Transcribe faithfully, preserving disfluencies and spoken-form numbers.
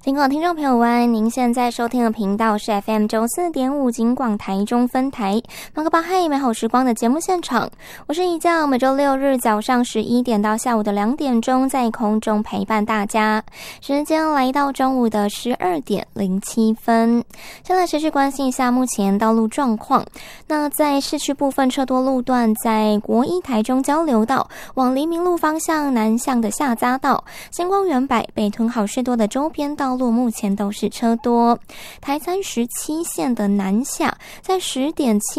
尽管听众朋友安，您现在收听的频道是 F M 九四点五警广台中分台马克巴嗨美好时光的节目现场，我是一将，每周六日早上十一点到下午的两点钟在空中陪伴大家，时间来到中午的十二点零七分。先来持续关心一下目前道路状况。那在市区部分车多路段，在国一台中交流道往黎明路方向南向的下匝道、星光园百、北屯好事多的周边道路目前都是车多。台三十七线的南下，在十点七